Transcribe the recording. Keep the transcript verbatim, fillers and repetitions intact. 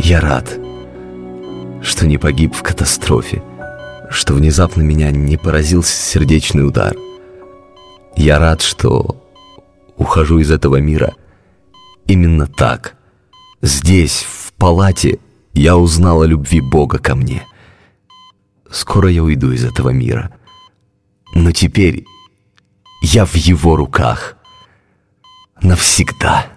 Я рад, что не погиб в катастрофе, что внезапно меня не поразил сердечный удар. Я рад, что ухожу из этого мира именно так. Здесь, в палате, я узнал о любви Бога ко мне. Скоро я уйду из этого мира, но теперь я в Его руках навсегда.